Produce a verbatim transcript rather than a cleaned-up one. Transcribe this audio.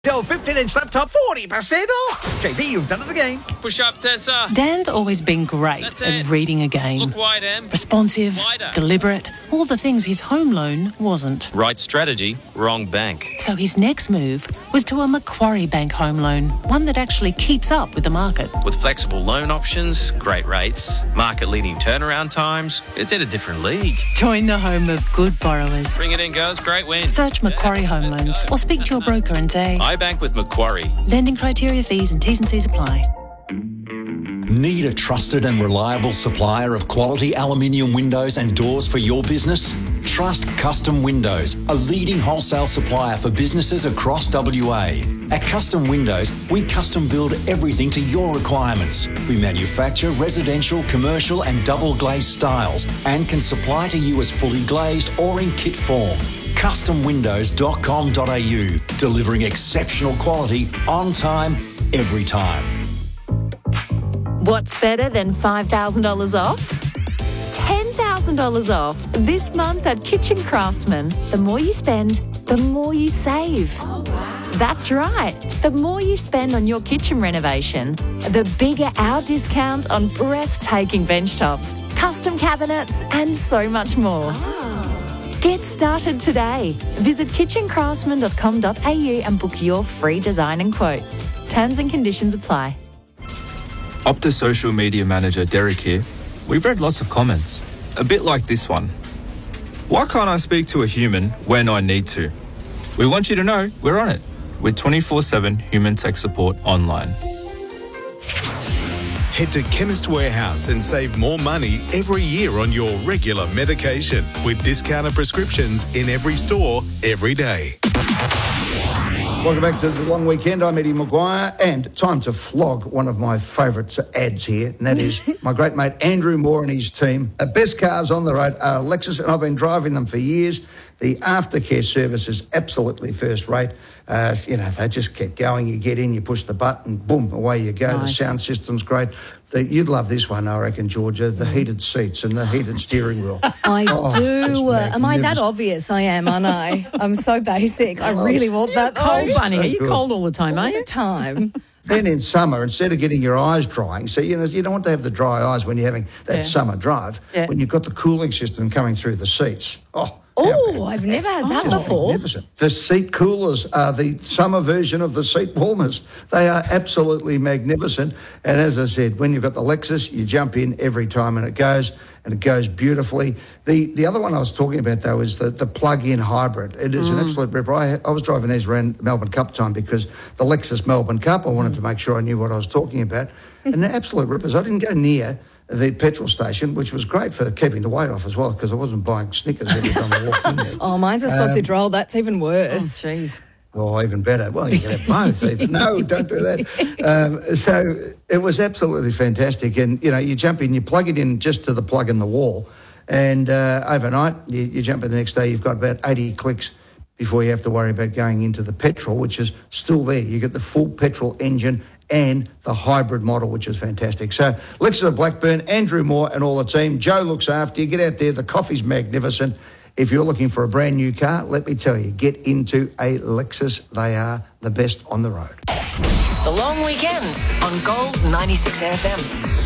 Dell fifteen-inch laptop, forty percent off. J B, you've done it again. Push up, Tessa. Dan's always been great That's at it. reading a game. Look wide, Em. Responsive, Wider. deliberate, all the things his home loan wasn't. Right strategy, wrong bank. So his next move was to a Macquarie Bank home loan, one that actually keeps up with the market. With flexible loan options, great rates, market-leading turnaround times, it's in a different league. Join the home of good borrowers. Bring it in, girls. Great win. Search Macquarie Home Loans or speak to your broker and say, I bank with Macquarie. lending criteria, fees and T's and C's apply. Need a trusted and reliable supplier of quality aluminium windows and doors for your business? Trust Custom Windows, a leading wholesale supplier for businesses across W A. At Custom Windows, we custom build everything to your requirements. We manufacture residential, commercial and double glazed styles and can supply to you as fully glazed or in kit form. custom windows dot com dot a u, delivering exceptional quality on time, every time. What's better than five thousand dollars off? ten thousand dollars off this month at Kitchen Craftsman. The more you spend, the more you save. Oh, wow. That's right. The more you spend on your kitchen renovation, the bigger our discount on breathtaking bench tops, custom cabinets and so much more. Oh. Get started today. Visit kitchen craftsman dot com dot a u and book your free design and quote. Terms and conditions apply. Optus social media manager Derek here. We've read lots of comments, a bit like this one. Why can't I speak to a human when I need to? We want you to know we're on it with twenty-four seven human tech support online. Head to Chemist Warehouse and save more money every year on your regular medication with discounted prescriptions in every store, every day. Welcome back to the long weekend. I'm Eddie Maguire, and time to flog one of my favourite ads here, and that is my great mate Andrew Moore and his team. The best cars on the road are Lexus, and I've been driving them for years. The aftercare service is absolutely first rate. Uh, you know, they just keep going. You get in, you push the button, boom, away you go. Nice. The sound system's great. The, you'd love this one, I reckon, Georgia, the heated seats and the heated steering wheel. I oh, do. Uh, am I that obvious? I am, aren't I? I'm so basic. I really want that. Cold, Bunny. so Are you good. cold all the time, all are you? the time. Then in summer, instead of getting your eyes drying, so you know you don't want to have the dry eyes when you're having that Yeah. summer drive, Yeah. when you've got the cooling system coming through the seats. Oh, Oh, I've never had that Oh, before. magnificent. The seat coolers are the summer version of the seat warmers. They are absolutely magnificent. And as I said, when you've got the Lexus, you jump in every time and it goes, and it goes beautifully. The the other one I was talking about, though, is the, the plug-in hybrid. It is mm. an absolute ripper. I, I was driving these around Melbourne Cup time because the Lexus Melbourne Cup, I wanted mm. to make sure I knew what I was talking about. And they're absolute rippers. I didn't go near the petrol station, which was great for keeping the weight off as well, because I wasn't buying Snickers every time I walked in there. Oh, mine's a sausage um, roll. That's even worse. Oh, jeez. Oh, even better. Well, you can have both. Even. No, don't do that. Um, so it was absolutely fantastic. And, you know, you jump in, you plug it in just to the plug in the wall, and uh, overnight you, you jump in the next day, you've got about eighty clicks before you have to worry about going into the petrol, which is still there. You get the full petrol engine and the hybrid model, which is fantastic. So Lexus of Blackburn, Andrew Moore and all the team. Joe looks after you. Get out there. The coffee's magnificent. If you're looking for a brand new car, let me tell you, get into a Lexus. They are the best on the road. The Long Weekend on Gold ninety-six F M.